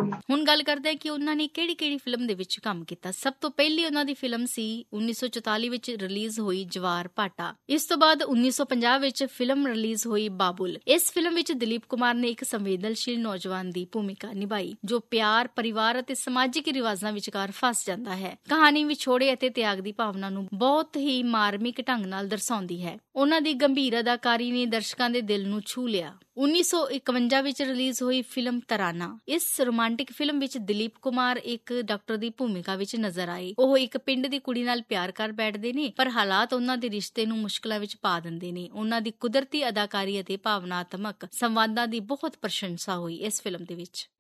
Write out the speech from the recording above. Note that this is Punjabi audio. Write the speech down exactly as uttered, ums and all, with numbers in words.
ਹੁਣ ਗੱਲ ਕਰਦੇ ਹਾਂ ਕਿ ਉਹਨਾਂ ਨੇ ਕਿਹੜੀ ਕਿਹੜੀ ਫਿਲਮ ਦੇ ਵਿੱਚ ਕੰਮ ਕੀਤਾ। ਸਭ ਤੋਂ ਪਹਿਲੀ ਉਹਨਾਂ ਦੀ ਫਿਲਮ ਸੀ ਉੱਨੀ ਸੌ ਚੁਤਾਲੀ ਵਿੱਚ ਰਿਲੀਜ਼ ਹੋਈ ਜਵਾਰ ਭਾਟਾ। ਇਸ ਤੋਂ ਬਾਅਦ ਉੱਨੀ ਸੌ ਪੰਜਾਹ ਵਿੱਚ ਫਿਲਮ ਰਿਲੀਜ਼ ਹੋਈ ਬਾਬੁਲ। ਇਸ ਫਿਲਮ ਵਿੱਚ ਦਿਲੀਪ ਕੁਮਾਰ ਨੇ ਇੱਕ ਸੰਵੇਦਨਸ਼ੀਲ ਨੌਜਵਾਨ ਦੀ ਭੂਮਿਕਾ ਨਿਭਾਈ ਜੋ ਪਿਆਰ, ਪਰਿਵਾਰ ਅਤੇ ਸਮਾਜਿਕ ਰਿਵਾਜਾਂ ਵਿਚਕਾਰ ਫਸ ਜਾਂਦਾ ਹੈ। ਕਹਾਣੀ ਵਿਛੋੜੇ ਅਤੇ ਤਿਆਗ ਦੀ ਭਾਵਨਾ ਨੂੰ ਬਹੁਤ ਹੀ ਮਾਰਮਿਕ ਢੰਗ ਨਾਲ ਦਰਸਾਉਂਦੀ ਹੈ। ਉਹਨਾਂ ਦੀ ਗੰਭੀਰ ਅਦਾਕਾਰੀ ਨੇ ਦਰਸ਼ਕਾਂ ਦੇ ਦਿਲ ਨੂੰ ਛੂ ਲਿਆ। ਉੱਨੀ ਸੌ ਇਕਵੰਜਾ ਵਿੱਚ ਰਿਲੀਜ਼ ਹੋਈ ਫਿਲਮ ਤਰਾਨਾ। ਇਸ ਰੋਮਾਂਟਿਕ ਫਿਲਮ ਵਿੱਚ ਦਿਲੀਪ ਕੁਮਾਰ ਇੱਕ ਡਾਕਟਰ ਦੀ ਭੂਮਿਕਾ ਵਿੱਚ ਨਜ਼ਰ ਆਏ। ਉਹ ਇੱਕ ਪਿੰਡ ਦੀ ਕੁੜੀ ਨਾਲ ਪਿਆਰ ਕਰ ਬੈਠਦੇ ਨੇ, ਪਰ ਹਾਲਾਤ ਉਹਨਾਂ ਦੇ ਰਿਸ਼ਤੇ ਨੂੰ ਮੁਸ਼ਕਲਾਂ ਵਿੱਚ ਪਾ ਦਿੰਦੇ ਨੇ। ਉਹਨਾਂ ਦੀ ਕੁਦਰਤੀ ਅਦਾਕਾਰੀ ਅਤੇ ਭਾਵਨਾਤਮਕ ਸੰਵਾਦਾਂ ਦੀ ਬਹੁਤ ਪ੍ਰਸ਼ੰਸਾ ਹੋਈ ਇਸ ਫਿਲਮ ਦੇ ਵਿੱਚ।